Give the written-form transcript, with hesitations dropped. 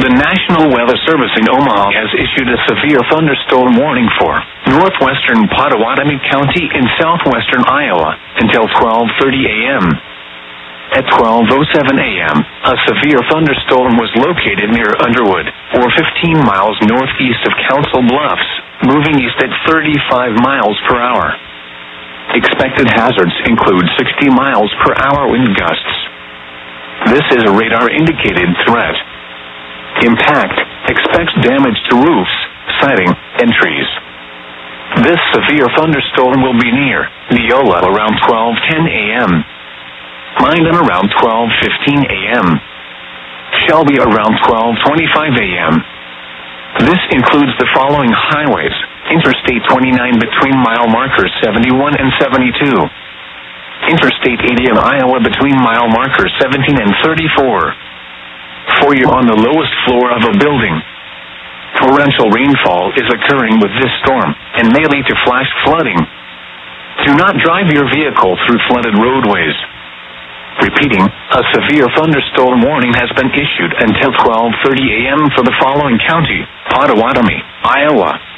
The National Weather Service in Omaha has issued a severe thunderstorm warning for northwestern Pottawatomie County in southwestern Iowa until 12:30 a.m. At 12:07 a.m., a severe thunderstorm was located near Underwood, or 15 miles northeast of Council Bluffs, moving east at 35 miles per hour. Expected hazards include 60 miles per hour wind gusts. This is a radar-indicated threat. Impact expects damage to roofs, siding, and trees. This severe thunderstorm will be near Neola around 12:10 a.m. Minden around 12:15 a.m. Shelby around 12:25 a.m. This includes the following highways: Interstate 29 between mile markers 71 and 72. Interstate 80 in Iowa between mile markers 17 and 34. For you on the lowest floor of a building. Torrential rainfall is occurring with this storm and may lead to flash flooding. Do not drive your vehicle through flooded roadways. Repeating, a severe thunderstorm warning has been issued until 12:30 a.m. for the following county: Pottawatomie, Iowa,